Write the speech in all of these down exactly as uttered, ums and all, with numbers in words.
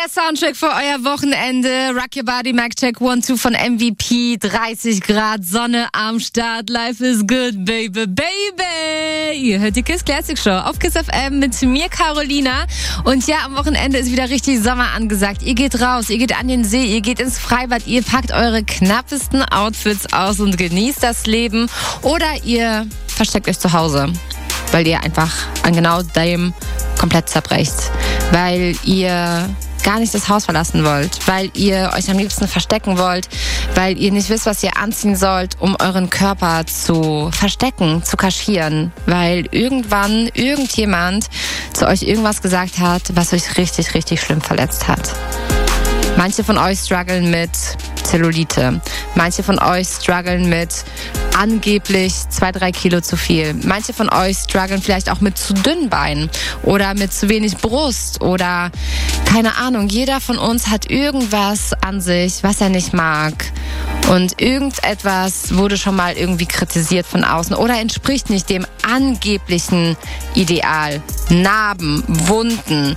Der Soundtrack für euer Wochenende. Rock Your Body, Mic Check one two von M V P. dreißig Grad, Sonne am Start. Life is good, baby, baby. Ihr hört die Kiss Classic Show auf Kiss F M mit mir, Carolina. Und ja, am Wochenende ist wieder richtig Sommer angesagt. Ihr geht raus, ihr geht an den See, ihr geht ins Freibad, ihr packt eure knappesten Outfits aus und genießt das Leben. Oder ihr versteckt euch zu Hause, weil ihr einfach an genau dem komplett zerbrecht. Weil ihr gar nicht das Haus verlassen wollt, weil ihr euch am liebsten verstecken wollt, weil ihr nicht wisst, was ihr anziehen sollt, um euren Körper zu verstecken, zu kaschieren, weil irgendwann irgendjemand zu euch irgendwas gesagt hat, was euch richtig, richtig schlimm verletzt hat. Manche von euch strugglen mit Zellulite. Manche von euch strugglen mit angeblich zwei, drei Kilo zu viel. Manche von euch strugglen vielleicht auch mit zu dünnen Beinen oder mit zu wenig Brust oder keine Ahnung. Jeder von uns hat irgendwas an sich, was er nicht mag. Und irgendetwas wurde schon mal irgendwie kritisiert von außen oder entspricht nicht dem angeblichen Ideal. Narben, Wunden,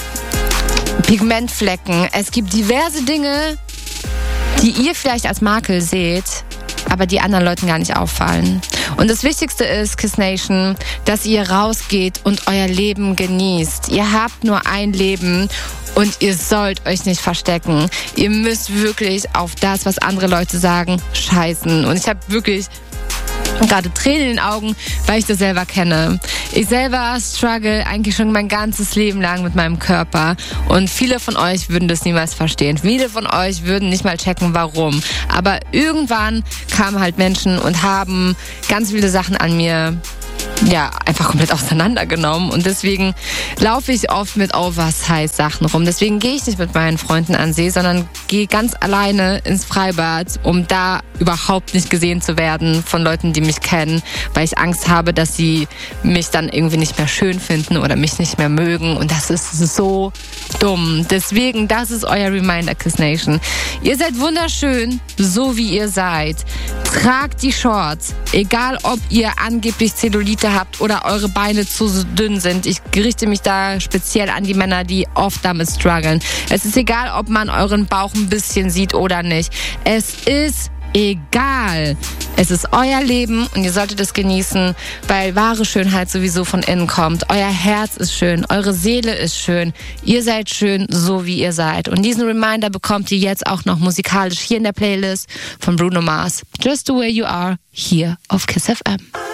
Pigmentflecken. Es gibt diverse Dinge, die ihr vielleicht als Makel seht, aber die anderen Leuten gar nicht auffallen. Und das Wichtigste ist, Kiss Nation, dass ihr rausgeht und euer Leben genießt. Ihr habt nur ein Leben und ihr sollt euch nicht verstecken. Ihr müsst wirklich auf das, was andere Leute sagen, scheißen. Und ich habe wirklich gerade Tränen in den Augen, weil ich das selber kenne. Ich selber struggle eigentlich schon mein ganzes Leben lang mit meinem Körper und viele von euch würden das niemals verstehen. Viele von euch würden nicht mal checken, warum. Aber irgendwann kamen halt Menschen und haben ganz viele Sachen an mir ja, einfach komplett auseinandergenommen und deswegen laufe ich oft mit Oversize-Sachen rum. Deswegen gehe ich nicht mit meinen Freunden an den See, sondern gehe ganz alleine ins Freibad, um da überhaupt nicht gesehen zu werden von Leuten, die mich kennen, weil ich Angst habe, dass sie mich dann irgendwie nicht mehr schön finden oder mich nicht mehr mögen und das ist so dumm. Deswegen, das ist euer Reminder, Kiss Nation. Ihr seid wunderschön, so wie ihr seid. Tragt die Shorts, egal ob ihr angeblich Zellulite habt oder eure Beine zu dünn sind. Ich richte mich da speziell an die Männer, die oft damit strugglen. Es ist egal, ob man euren Bauch ein bisschen sieht oder nicht. Es ist egal. Es ist euer Leben und ihr solltet es genießen, weil wahre Schönheit sowieso von innen kommt. Euer Herz ist schön, eure Seele ist schön. Ihr seid schön, so wie ihr seid. Und diesen Reminder bekommt ihr jetzt auch noch musikalisch hier in der Playlist von Bruno Mars. Just the way you are, hier auf Kiss F M.